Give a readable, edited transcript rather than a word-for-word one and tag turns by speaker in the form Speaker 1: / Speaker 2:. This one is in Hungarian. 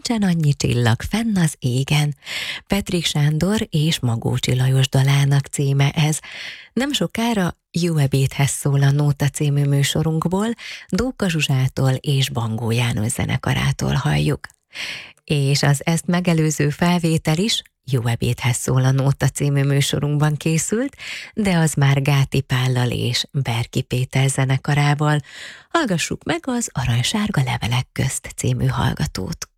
Speaker 1: nincsen annyi csillag fenn az égen. Petrik Sándor és Magócsi Lajos dalának címe ez. Nem sokára Jó ebédhez szól a Nóta című műsorunkból, Dóka Zsuzsától és Bangó János zenekarától halljuk. És az ezt megelőző felvétel is Jó ebédhez szól a Nóta című műsorunkban készült, de az már Gáti Pállal és Berki Péter zenekarával. Hallgassuk meg az Aranysárga levelek közt című hallgatót.